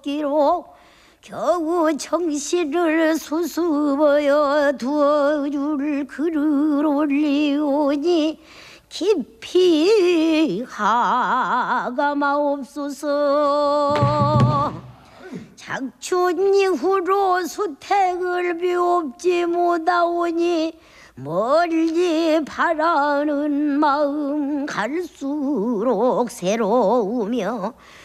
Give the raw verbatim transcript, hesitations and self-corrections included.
없기로 겨우 정신을 수습하여 두어줄 글을 올리오니 깊이 하가마옵소서. 작춘 이후로 수택을 비옵지 못하오니 멀리 바라는 마음 갈수록 새로우며